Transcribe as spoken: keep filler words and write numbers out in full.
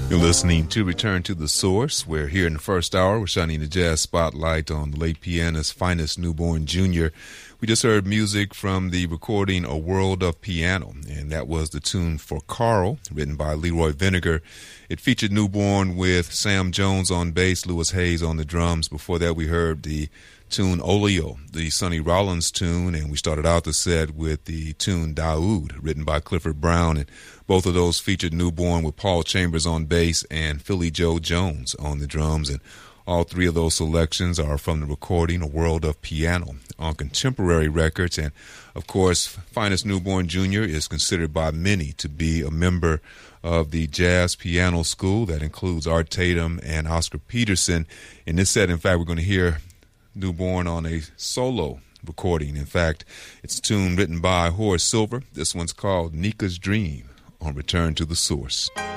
You're listening to Return to the Source. We're here in the first hour. We're shining the jazz spotlight on the late pianist's finest newborn junior. We just heard music from the recording A World of Piano, and that was the tune for Carl, written by Leroy Vinegar. It featured Newborn with Sam Jones on bass, Louis Hayes on the drums. Before that, we heard the tune Olio, the Sonny Rollins tune, and we started out the set with the tune Daoud, written by Clifford Brown, and both of those featured Newborn with Paul Chambers on bass and Philly Joe Jones on the drums, and all three of those selections are from the recording A World of Piano on Contemporary Records. And, of course, Finest Newborn Junior is considered by many to be a member of the Jazz Piano School. That includes Art Tatum and Oscar Peterson. In this set, in fact, we're going to hear Newborn on a solo recording. In fact, it's a tune written by Horace Silver. This one's called Nika's Dream on Return to the Source.